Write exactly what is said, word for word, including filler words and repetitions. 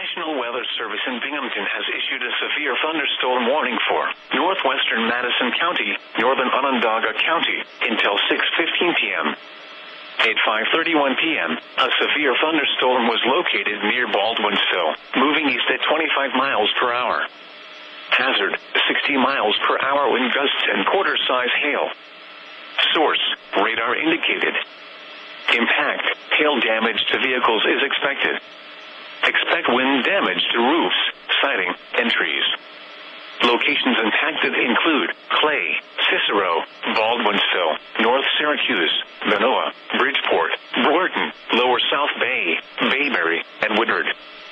National Weather Service in Binghamton has issued a severe thunderstorm warning for northwestern Madison County, northern Onondaga County, until six fifteen p.m. At five thirty-one p.m., a severe thunderstorm was located near Baldwinsville, moving east at twenty-five miles per hour. Hazard, sixty miles per hour wind gusts and quarter-size hail. Source, radar indicated. Impact, hail damage to vehicles is expected. Expect wind damage to roofs, siding, and trees. Locations impacted include Clay, Cicero, Baldwinsville, North Syracuse, Manoa, Bridgeport, Borton, Lower South Bay, Bayberry, and Woodward.